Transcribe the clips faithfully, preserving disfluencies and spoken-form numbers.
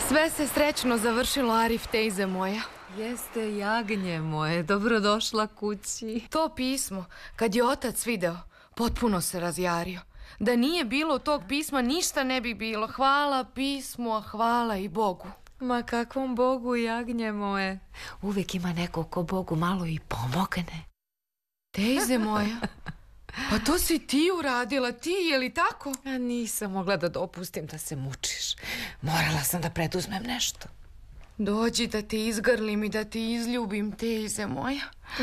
Sve se srećno završilo, Arif, tejze moja. Jeste, jagnje moje, dobrodošla kući. To pismo, kad je otac video, potpuno se razjario. Da nije bilo tog pisma, ništa ne bi bilo. Hvala pismu, a hvala i Bogu. Ma kakvom Bogu, jagnje moje. Uvijek ima neko ko Bogu malo i pomogne. Tejze moja, pa to si ti uradila, ti, je li tako? A nisam mogla da dopustim da se mučiš. Morala sam da preduzmem nešto. Dođi da te izgrlim i da te izljubim, tejze moja.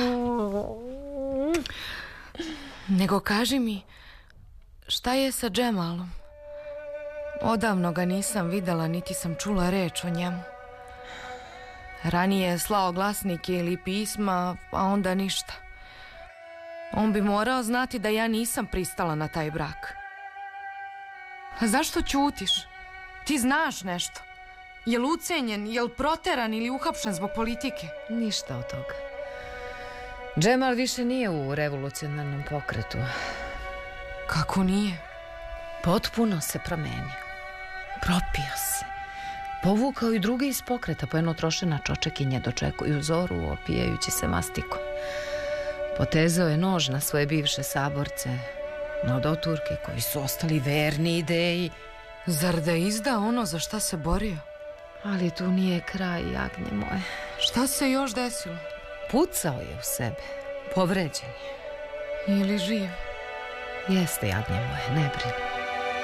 Nego kaži mi, šta je sa Džemalom? Odavno ga nisam videla, niti sam čula reč o njemu. Ranije je slao glasnike ili pisma, a onda ništa. On bi morao znati da ja nisam pristala na taj brak. A zašto ćutiš? Ti znaš nešto. Je li ucenjen, je li proteran ili uhapšen zbog politike? Ništa od toga. Džemal više nije u revolucionarnom pokretu. Kako nije? Potpuno se promenio. Propio se. Povukao i druge iz pokreta, po jedno trošena čočekinje dočekuju zoru, opijajući se mastikom. Potezao je nož na svoje bivše saborce, na doturke koji su ostali verni ideji. Zar da izda ono za šta se borio? Ali tu nije kraj, jagnje moje. Šta se još desilo? Pucao je u sebe. Povređen je. Ili živ? Jeste, jagnje moje, ne brini.